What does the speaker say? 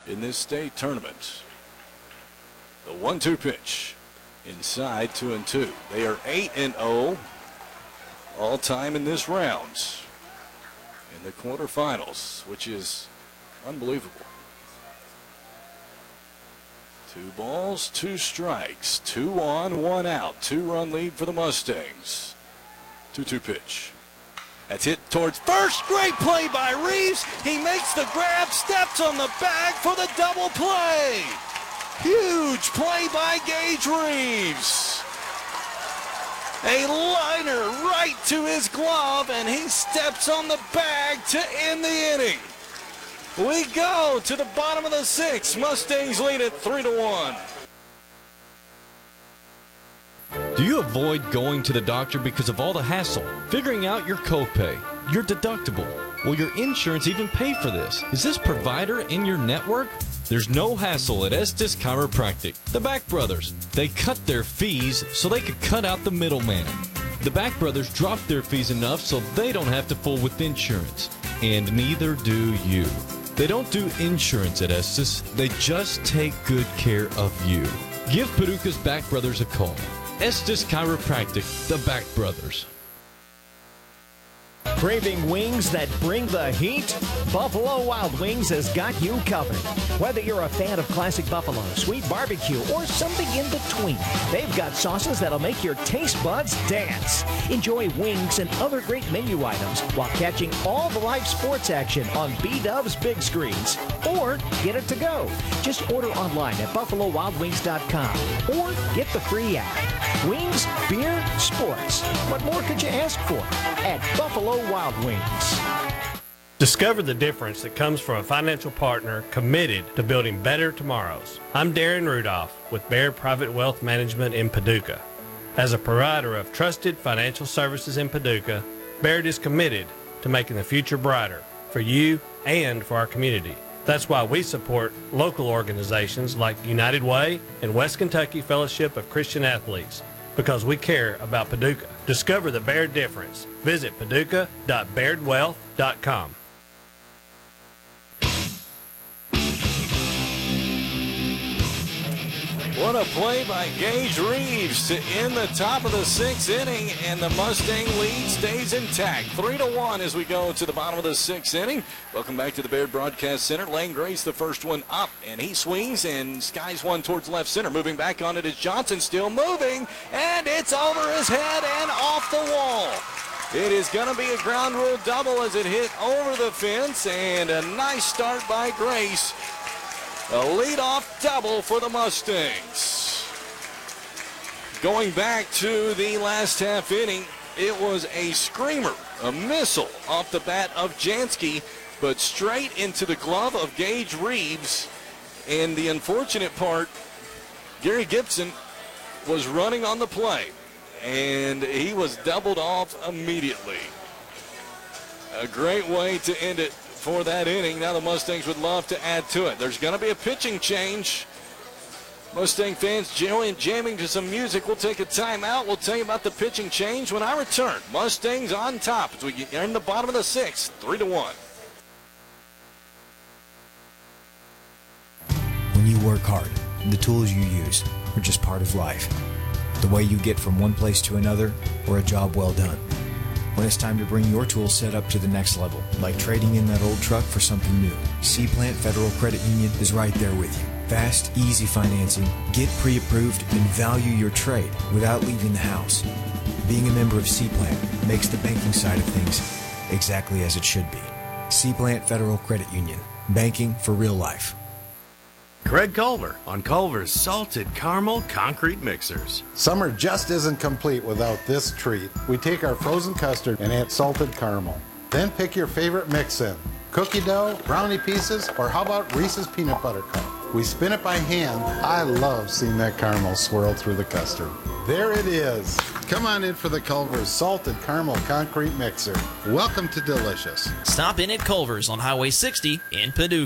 in this state tournament. The 1-2 pitch. Inside 2-2. They are 8-0 all time in this round in the quarterfinals, which is unbelievable. 2 balls, 2 strikes, 2 on, 1 out. 2-run lead for the Mustangs. 2-2 pitch. That's hit towards first. Great play by Reeves. He makes the grab, steps on the bag for the double play. Huge play by Gage Reeves. A liner right to his glove, and he steps on the bag to end the inning. We go to the bottom of the 6th. Mustangs lead it 3-1. Do you avoid going to the doctor because of all the hassle? Figuring out your copay, your deductible? Will your insurance even pay for this? Is this provider in your network? There's no hassle at Estes Chiropractic. The Back Brothers. They cut their fees so they could cut out the middleman. The Back Brothers dropped their fees enough so they don't have to fool with insurance. And neither do you. They don't do insurance at Estes. They just take good care of you. Give Paducah's Back Brothers a call. Estes Chiropractic, the Back Brothers. Craving wings that bring the heat? Buffalo Wild Wings has got you covered. Whether you're a fan of classic buffalo, sweet barbecue, or something in between, they've got sauces that'll make your taste buds dance. Enjoy wings and other great menu items while catching all the live sports action on B-Dub's big screens. Or get it to go. Just order online at BuffaloWildWings.com or get the free app. Wings, beer, sports. What more could you ask for at Buffalo Wild Wings? Discover the difference that comes from a financial partner committed to building better tomorrows. I'm Darren Rudolph with Baird Private Wealth Management in Paducah. As a provider of trusted financial services in Paducah, Baird is committed to making the future brighter for you and for our community. That's why we support local organizations like United Way and West Kentucky Fellowship of Christian Athletes, because we care about Paducah. Discover the Baird difference. Visit paducah.bairdwealth.com. What a play by Gage Reeves to end the top of the 6th inning, and the Mustang lead stays intact. 3-1 as we go to the bottom of the 6th inning. Welcome back to the Baird Broadcast Center. Lane Grace, the first one up, and he swings and skies one towards left center. Moving back on it is Johnson, still moving, and it's over his head and off the wall. It is going to be a ground rule double as it hit over the fence, and a nice start by Grace. A leadoff double for the Mustangs. Going back to the last half inning, it was a screamer, a missile off the bat of Jansky, but straight into the glove of Gage Reeves. And the unfortunate part, Gary Gibson was running on the play, and he was doubled off immediately. A great way to end it for that inning. Now the Mustangs would love to add to it. There's going to be a pitching change. Mustang fans jamming to some music. We'll take a timeout. We'll tell you about the pitching change when I return. Mustangs on top as we are in the bottom of the 6th, 3-1. When you work hard, the tools you use are just part of life. The way you get from one place to another, or a job well done. When it's time to bring your tool set up to the next level, like trading in that old truck for something new, Seaplant Federal Credit Union is right there with you. Fast, easy financing, get pre-approved, and value your trade without leaving the house. Being a member of Seaplant makes the banking side of things exactly as it should be. Seaplant Federal Credit Union. Banking for real life. Greg Culver on Culver's Salted Caramel Concrete Mixers. Summer just isn't complete without this treat. We take our frozen custard and add salted caramel. Then pick your favorite mix in. Cookie dough, brownie pieces, or how about Reese's Peanut Butter Cup? We spin it by hand. I love seeing that caramel swirl through the custard. There it is. Come on in for the Culver's Salted Caramel Concrete Mixer. Welcome to Delicious. Stop in at Culver's on Highway 60 in Paducah.